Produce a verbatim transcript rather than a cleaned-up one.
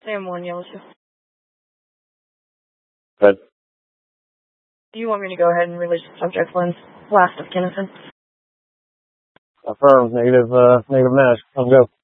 Sam one, yellow two. Good. Do you want me to go ahead and release the subject lens? Last of Kinnison. Affirm. Negative, uh, negative mash. Let's go.